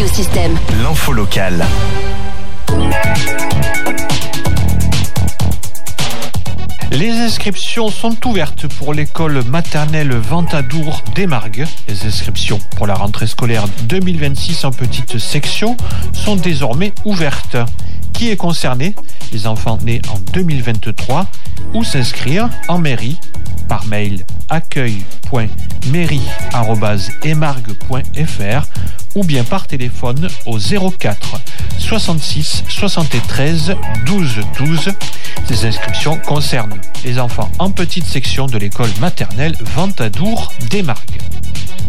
Radiosystème. L'info locale. Les inscriptions sont ouvertes pour l'école maternelle Ventadour d'Aimargues. Les inscriptions pour la rentrée scolaire 2026 en petite section sont désormais ouvertes. Qui est concerné? Les enfants nés en 2023 ou s'inscrire en mairie par mail accueil.mairie@aimargues.fr ou bien par téléphone au 04 66 73 12 12. Ces inscriptions concernent les enfants en petite section de l'école maternelle Ventadour d'Aimargues.